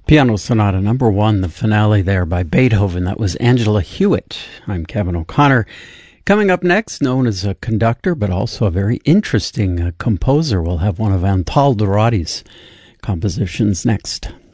Piano Sonata number 1, the finale there by Beethoven. That was Angela Hewitt. I'm Kevin O'Connor. Coming up next, known as a conductor, but also a very interesting composer. We'll have one of Antal Dorati's compositions next.